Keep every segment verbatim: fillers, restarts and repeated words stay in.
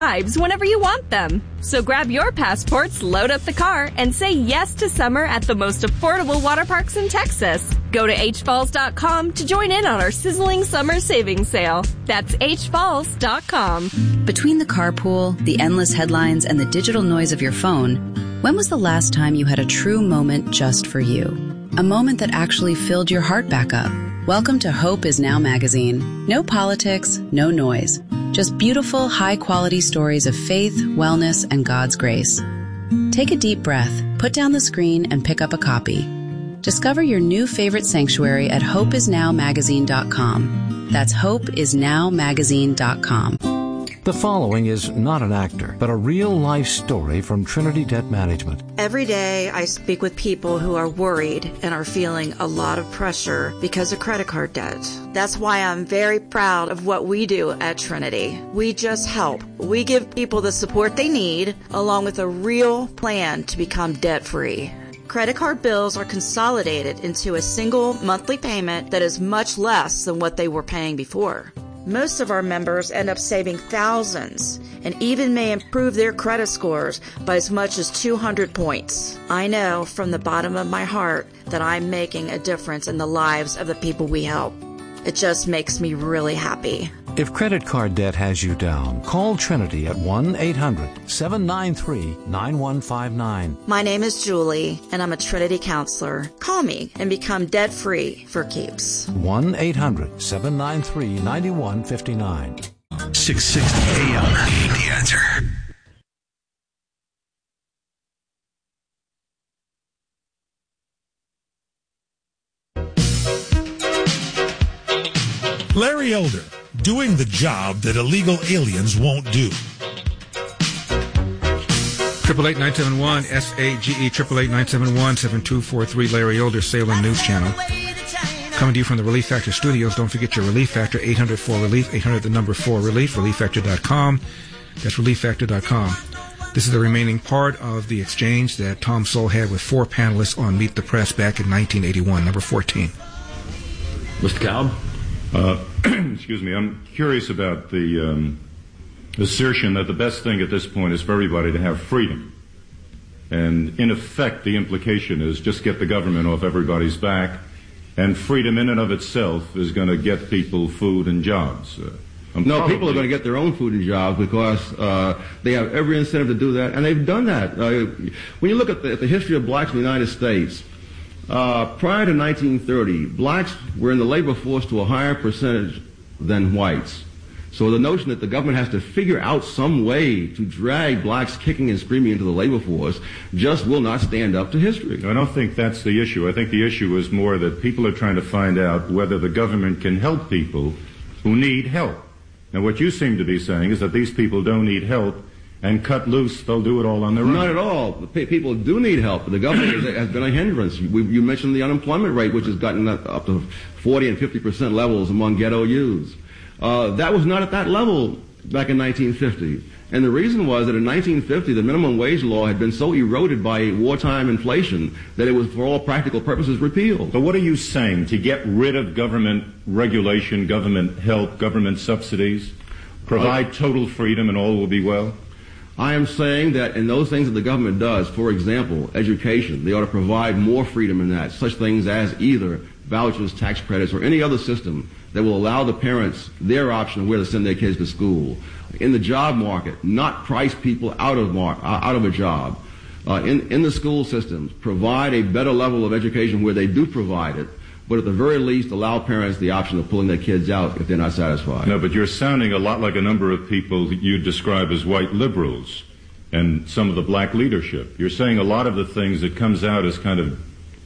Vibes whenever you want them. So grab your passports, load up the car, and say yes to summer at the most affordable water parks in Texas. Go to h falls dot com to join in on our sizzling summer savings sale. That's h falls dot com. Between the carpool, the endless headlines, and the digital noise of your phone, when was the last time you had a true moment just for you? A moment that actually filled your heart back up. Welcome to Hope Is Now magazine. No politics, no noise. Just beautiful, high-quality stories of faith, wellness, and God's grace. Take a deep breath, put down the screen, and pick up a copy. Discover your new favorite sanctuary at hope is now magazine dot com. That's hope is now magazine dot com. The following is not an actor, but a real-life story from Trinity Debt Management. Every day I speak with people who are worried and are feeling a lot of pressure because of credit card debt. That's why I'm very proud of what we do at Trinity. We just help. We give people the support they need, along with a real plan to become debt-free. Credit card bills are consolidated into a single monthly payment that is much less than what they were paying before. Most of our members end up saving thousands and even may improve their credit scores by as much as two hundred points. I know from the bottom of my heart that I'm making a difference in the lives of the people we help. It just makes me really happy. If credit card debt has you down, call Trinity at one eight hundred seven nine three nine one five nine. My name is Julie, and I'm a Trinity counselor. Call me and become debt-free for keeps. one eight hundred seven nine three nine one five nine. six sixty A M. The Answer. Larry Elder, doing the job that illegal aliens won't do. Triple eight nine seven one S A G E triple eight nine seven one seven two four three. Larry Elder, Salem News Channel. Coming to you from the Relief Factor Studios. Don't forget your Relief Factor, eight hundred four relief, eight hundred the number four relief, relief factor dot com. That's relief factor dot com. This is the remaining part of the exchange that Tom Sowell had with four panelists on Meet the Press back in nineteen eighty-one, number fourteen. Mister Cobb? Uh, excuse me, I'm curious about the um, assertion that the best thing at this point is for everybody to have freedom. And in effect, the implication is just get the government off everybody's back, and freedom in and of itself is going to get people food and jobs. Uh, no, probably... people are going to get their own food and jobs because uh, they have every incentive to do that, and they've done that. Uh, when you look at the, at the history of blacks in the United States, Uh, prior to nineteen thirty, blacks were in the labor force to a higher percentage than whites. So the notion that the government has to figure out some way to drag blacks kicking and screaming into the labor force just will not stand up to history. I don't think that's the issue. I think the issue is more that people are trying to find out whether the government can help people who need help. Now, what you seem to be saying is that these people don't need help, and cut loose, they'll do it all on their own. Not at all. People do need help. The government has been a hindrance. You mentioned the unemployment rate, which has gotten up to forty and fifty percent levels among ghetto youths. Uh, that was not at that level back in nineteen fifty. And the reason was that in nineteen fifty, the minimum wage law had been so eroded by wartime inflation that it was, for all practical purposes, repealed. But what are you saying? To get rid of government regulation, government help, government subsidies, provide total freedom and all will be well? I am saying that in those things that the government does, for example, education, they ought to provide more freedom in that, such things as either vouchers, tax credits, or any other system that will allow the parents their option of where to send their kids to school. In the job market, not price people out of mar- out of a job. Uh, in, in the school systems, provide a better level of education where they do provide it, but at the very least allow parents the option of pulling their kids out if they're not satisfied. No, but you're sounding a lot like a number of people that you describe as white liberals and some of the black leadership. You're saying a lot of the things that comes out as kind of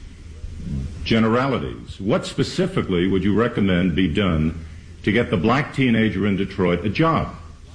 generalities. What specifically would you recommend be done to get the black teenager in Detroit a job?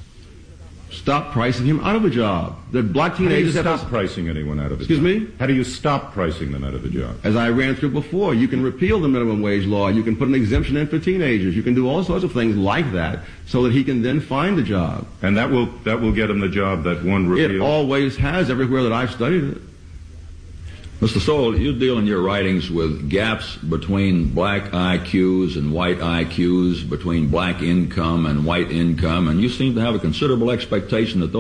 Stop pricing him out of a job. The black teenagers How do you have stop pricing anyone out of a Excuse job? me? How do you stop pricing them out of a job? As I ran through before, you can repeal the minimum wage law. You can put an exemption in for teenagers. You can do all sorts of things like that so that he can then find a job. And that will that will get him the job that one repealed? It always has everywhere that I've studied it. Mister Sowell, you deal in your writings with gaps between black I Qs and white I Qs, between black income and white income, and you seem to have a considerable expectation that those